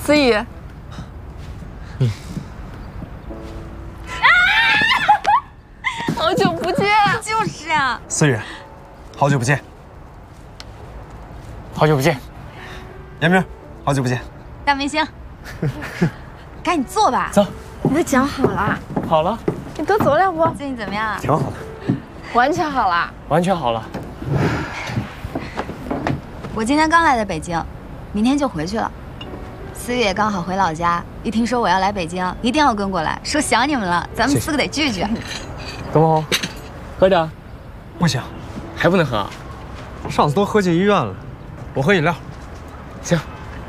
思雨。好久不见。 就是啊。 思雨，好久不见。 好久不见。 严明，好久不见。 大明星，赶紧坐吧。 走。 你的脚好了？ 好了。 你多走两步。 最近怎么样啊？ 挺好的。 完全好了。 完全好了。 我今天刚来的北京，明天就回去了。思雨也刚好回老家，一听说我要来北京，一定要跟过来，说想你们了，咱们4个得聚聚。 东风，喝点。 不行， 还不能喝啊？ 上次都喝进医院了。我喝饮料。 行。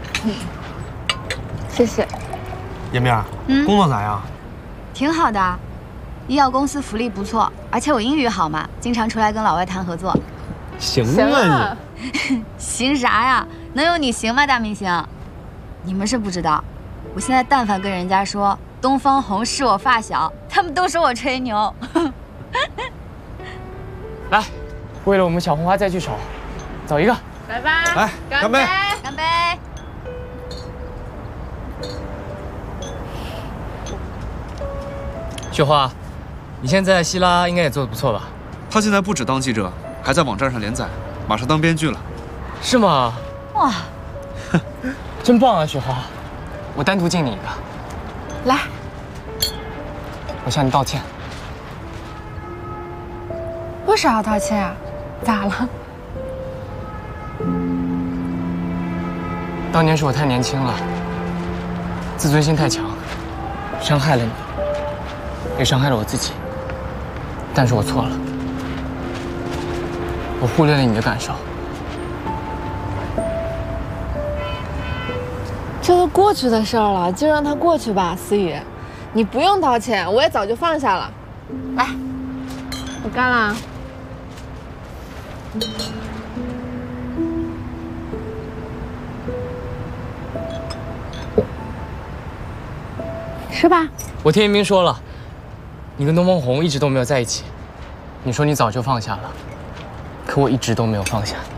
谢谢。 严明，工作咋样？ 挺好的，医药公司福利不错，而且我英语好嘛，经常出来跟老外谈合作。 行啊你。行啥呀？能有你行吗，大明星？你们是不知道，我现在但凡跟人家说东方红是我发小，他们都说我吹牛。 来，为了我们小红花再聚首，走一个。 来吧， 来，干杯！ 干杯！ 雪花，你现在希拉应该也做得不错吧？ 他现在不止当记者，还在网站上连载，马上当编剧了。 是吗？ 哇， 真棒啊，雪花！我单独敬你一个。 来， 我向你道歉。 为啥要道歉啊？咋了？ 当年是我太年轻了，自尊心太强，伤害了你，也伤害了我自己。但是我错了，我忽略了你的感受。 这都过去的事儿了，就让它过去吧，思雨。你不用道歉，我也早就放下了。来，我干了。吃吧。 我听严明说了，你跟东方红一直都没有在一起。你说你早就放下了，可我一直都没有放下。